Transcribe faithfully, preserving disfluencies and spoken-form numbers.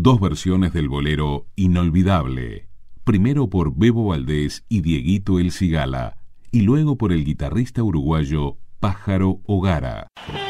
dos versiones del bolero Inolvidable, primero por Bebo Valdés y Dieguito El Cigala, y luego por el guitarrista uruguayo Pájaro O'Gara.